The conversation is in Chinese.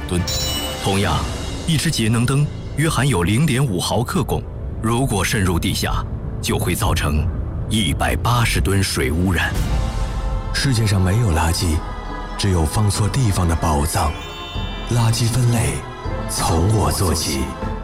吨。同样，一只节能灯约含有0.5毫克汞，如果渗入地下，就会造成180吨水污染。 世界上没有垃圾，只有放错地方的宝藏。垃圾分类从我做起。